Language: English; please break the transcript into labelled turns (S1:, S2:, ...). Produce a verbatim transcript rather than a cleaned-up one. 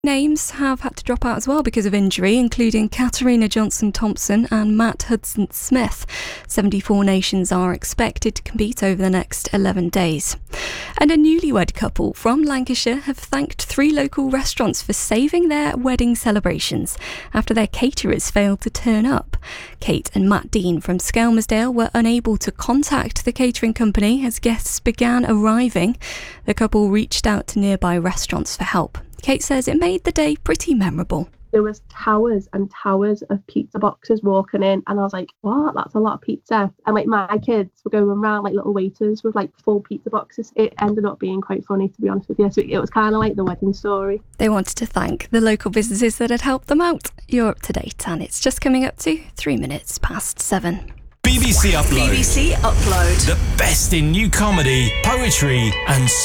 S1: Names have had to drop out as well because of injury, including Katarina Johnson-Thompson and Matt Hudson-Smith. seventy-four nations are expected to compete over the next eleven days. And a newlywed couple from Lancashire have thanked three local restaurants for saving their wedding celebrations after their caterers failed to turn up. Kate and Matt Dean from Skelmersdale were unable to contact the catering company as guests began arriving. The couple reached out to nearby restaurants for help. Kate says it made the day pretty memorable.
S2: There was towers and towers of pizza boxes walking in, and I was like, what? That's a lot of pizza. And like my kids were going around like little waiters with like full pizza boxes. It ended up being quite funny, to be honest with you. So it was kind of like the wedding story.
S1: They wanted to thank the local businesses that had helped them out. You're up to date, and it's just coming up to three minutes past seven.
S3: B B C Upload.
S4: B B C Upload.
S3: The best in new comedy, poetry and